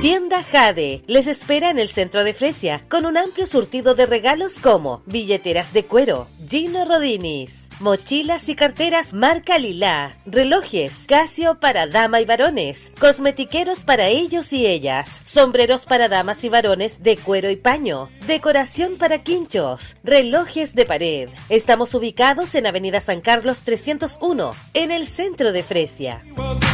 Tienda Jade les espera en el centro de Fresia con un amplio surtido de regalos como billeteras de cuero, Gino Rodinis, mochilas y carteras marca Lila, relojes Casio para dama y varones, cosmetiqueros para ellos y ellas, sombreros para damas y varones de cuero y paño, decoración para quinchos, relojes de pared. Estamos ubicados en Avenida San Carlos 301, en el centro de Fresia.